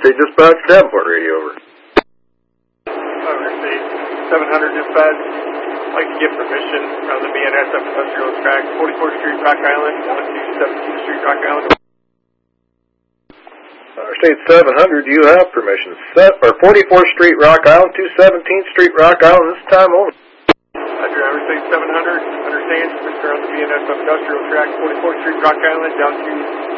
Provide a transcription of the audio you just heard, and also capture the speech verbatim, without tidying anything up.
Interstate Dispatch, Davenport Radio, over. Interstate seven hundred Dispatch. I'd like to give permission from the B N S F Industrial Track, forty-fourth Street, Rock Island, down to seventeenth Street, Rock Island. Interstate seven hundred, you have permission. Set for forty-fourth Street, Rock Island, to seventeenth Street, Rock Island, this time only. Roger, Interstate seven hundred, understands, permission on the B N S F Industrial Track, forty-fourth Street, Rock Island, down to